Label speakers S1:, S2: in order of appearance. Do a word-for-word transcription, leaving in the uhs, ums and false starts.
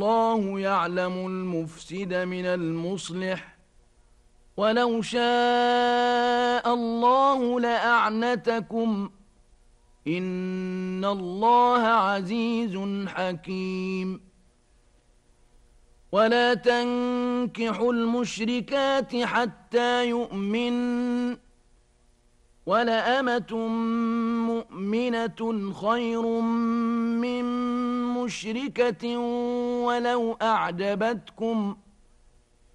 S1: الله يعلم المفسد من المصلح ولو شاء الله لأعنتكم إن الله عزيز حكيم ولا تنكحوا المشركات حتى يؤمن ولأمة مؤمنة خير من مشركة ولو أعجبتكم